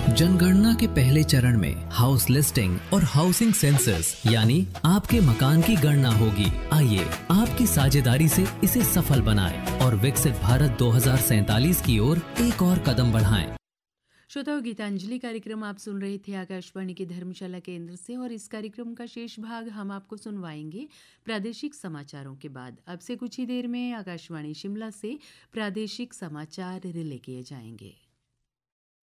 जनगणना के पहले चरण में हाउस लिस्टिंग और हाउसिंग सेंसस यानी आपके मकान की गणना होगी। आइए आपकी साझेदारी से इसे सफल बनाएं और विकसित भारत 2047 की ओर एक और कदम बढ़ाएं। श्रोताओं, गीतांजलि कार्यक्रम आप सुन रहे थे आकाशवाणी के धर्मशाला केंद्र से, और इस कार्यक्रम का शेष भाग हम आपको सुनवाएंगे प्रादेशिक समाचारों के बाद। अब से कुछ ही देर में आकाशवाणी शिमला से प्रादेशिक समाचार रिले किए जाएंगे।